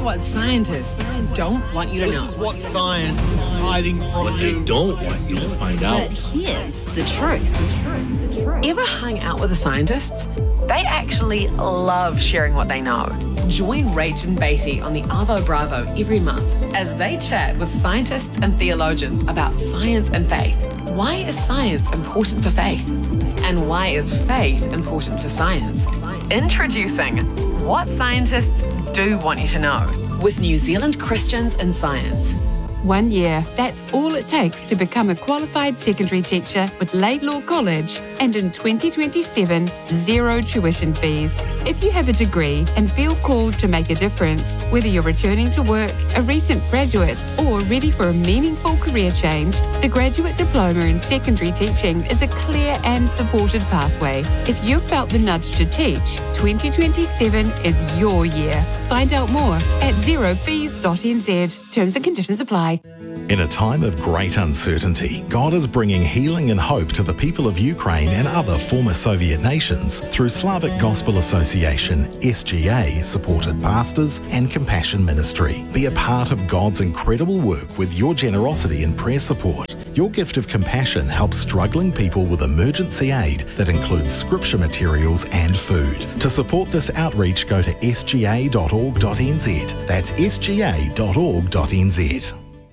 what scientists don't want you to know. This is what science is hiding from What you. they don't want you to find out. But here's the truth. Ever hung out with the scientists? They actually love sharing what they know. Join Rach and Beatty on the Arvo Bravo every month as they chat with scientists and theologians about science and faith. Why is science important for faith? And why is faith important for science? Introducing What Scientists Do Want You to Know with New Zealand Christians in Science. 1 year, that's all it takes to become a qualified secondary teacher with Laidlaw College, and in 2027, zero tuition fees. If you have a degree and feel called to make a difference, whether you're returning to work, a recent graduate, or ready for a meaningful career change, the Graduate Diploma in Secondary Teaching is a clear and supported pathway. If you've felt the nudge to teach, 2027 is your year. Find out more at zerofees.nz. Terms and conditions apply. In a time of great uncertainty, God is bringing healing and hope to the people of Ukraine and other former Soviet nations through Slavic Gospel Association, SGA, supported pastors and compassion ministry. Be a part of God's incredible work with your generosity and prayer support. Your gift of compassion helps struggling people with emergency aid that includes scripture materials and food. To support this outreach, go to sga.org.nz. That's sga.org.nz.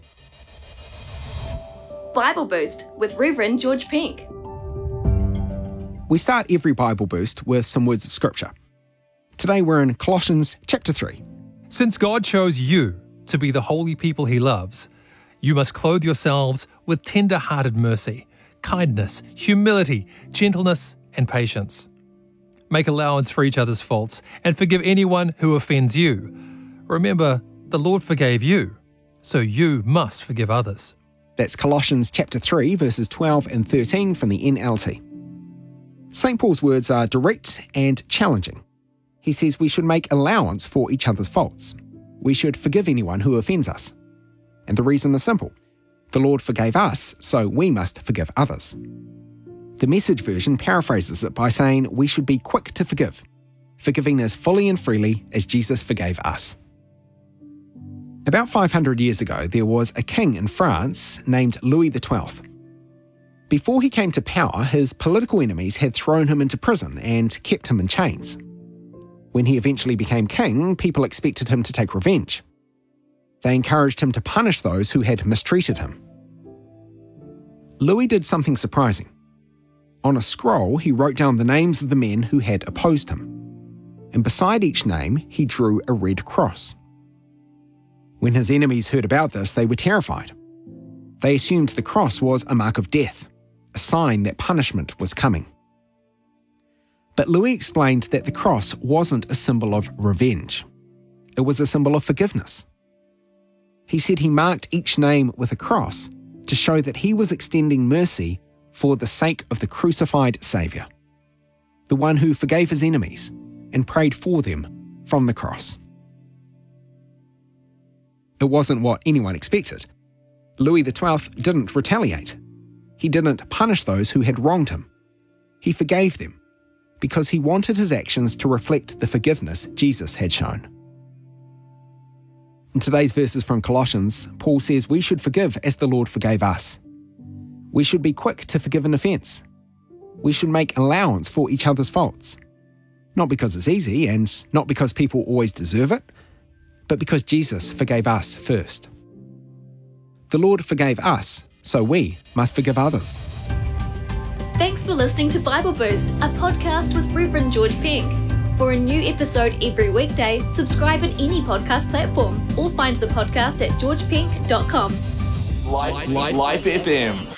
Bible Boost with Reverend George Pink. We start every Bible Boost with some words of Scripture. Today we're in Colossians chapter 3. Since God chose you to be the holy people He loves, you must clothe yourselves with tender-hearted mercy, kindness, humility, gentleness, and patience. Make allowance for each other's faults and forgive anyone who offends you. Remember, the Lord forgave you, so you must forgive others. That's Colossians chapter 3, verses 12 and 13 from the NLT. St. Paul's words are direct and challenging. He says we should make allowance for each other's faults. We should forgive anyone who offends us. And the reason is simple. The Lord forgave us, so we must forgive others. The Message version paraphrases it by saying we should be quick to forgive, forgiving as fully and freely as Jesus forgave us. About 500 years ago, there was a king in France named Louis XII. Before he came to power, his political enemies had thrown him into prison and kept him in chains. When he eventually became king, people expected him to take revenge. They encouraged him to punish those who had mistreated him. Louis did something surprising. On a scroll, he wrote down the names of the men who had opposed him. And beside each name, he drew a red cross. When his enemies heard about this, they were terrified. They assumed the cross was a mark of death, a sign that punishment was coming. But Louis explained that the cross wasn't a symbol of revenge. It was a symbol of forgiveness. He said he marked each name with a cross to show that he was extending mercy for the sake of the crucified Saviour, the one who forgave his enemies and prayed for them from the cross. It wasn't what anyone expected. Louis XII didn't retaliate. He didn't punish those who had wronged him. He forgave them because he wanted his actions to reflect the forgiveness Jesus had shown. In today's verses from Colossians, Paul says we should forgive as the Lord forgave us. We should be quick to forgive an offence. We should make allowance for each other's faults. Not because it's easy and not because people always deserve it, but because Jesus forgave us first. The Lord forgave us, so we must forgive others. Thanks for listening to Bible Boost, a podcast with Reverend George Pink. For a new episode every weekday, subscribe at any podcast platform or find the podcast at georgepink.com. Life FM.